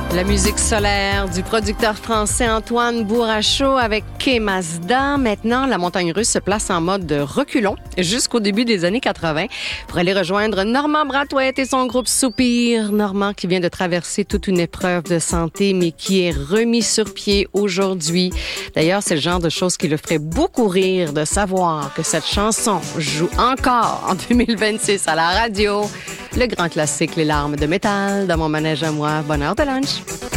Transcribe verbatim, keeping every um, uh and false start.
La musique solaire du producteur français Antoine Bourrachaud avec Kay Mazda. Maintenant, la montagne russe se place en mode reculons jusqu'au début des années quatre-vingts pour aller rejoindre Normand Brathwaite et son groupe Soupir. Normand qui vient de traverser toute une épreuve de santé, mais qui est remis sur pied aujourd'hui. D'ailleurs, c'est le genre de choses qui le ferait beaucoup rire de savoir que cette chanson joue encore en deux mille vingt-six à la radio. Le grand classique Les larmes de métal dans mon manège à moi. Bonne heure de lunch.